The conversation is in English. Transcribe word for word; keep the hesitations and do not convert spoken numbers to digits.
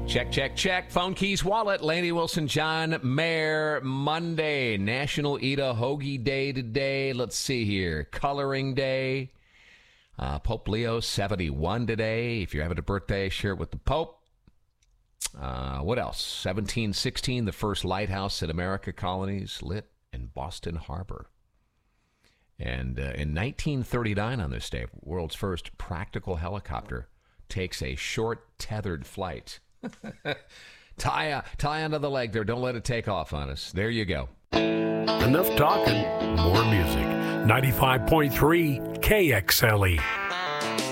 Check, check, check. Phone, keys, wallet. Laney Wilson, John Mayer. Monday, National Eat a Hoagie Day today. Let's see here. Coloring Day. Uh, Pope Leo, seventy-one today. If you're having a birthday, share it with the Pope. Uh, what else? seventeen sixteen, the first lighthouse in America colonies lit in Boston Harbor. And uh, in nineteen thirty-nine on this day, world's first practical helicopter takes a short tethered flight. tie, uh, tie onto the leg there. Don't let it take off on us. There you go. Enough talking, more music. ninety-five point three K X L E.